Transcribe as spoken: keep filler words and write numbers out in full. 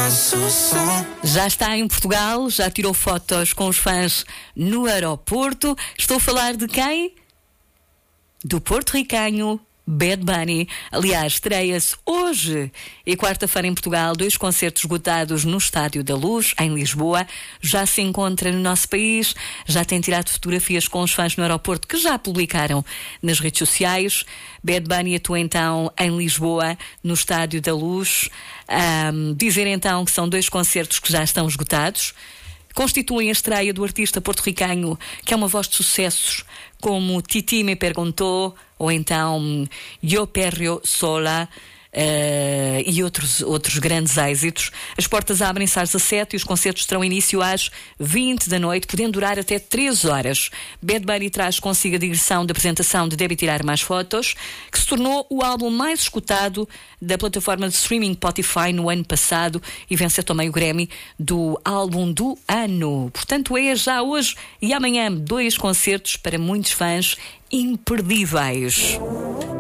Já está em Portugal, já tirou fotos com os fãs no aeroporto. Estou a falar de quem? Do porto-ricanho Bad Bunny. Aliás, estreia-se hoje e quarta-feira em Portugal, dois concertos esgotados no Estádio da Luz, em Lisboa. Já se encontra no nosso país, já tem tirado fotografias com os fãs no aeroporto que já publicaram nas redes sociais. Bad Bunny atua então em Lisboa, no Estádio da Luz. Um, dizer então que são dois concertos que já estão esgotados. Constituem a estreia do artista porto-ricanho, que é uma voz de sucessos como Titi Me Perguntou, ou então Yo Perreo Sola, uh, e outros, outros grandes êxitos. As portas abrem-se às dezassete e os concertos terão início às vinte da noite, podendo durar até três horas. Bad Bunny traz consigo a digressão da apresentação de Deve Tirar Mais Fotos, que se tornou o álbum mais escutado da plataforma de streaming Spotify no ano passado e venceu também o Grammy do álbum do ano. Portanto, é já hoje e amanhã dois concertos para muitos fãs imperdíveis.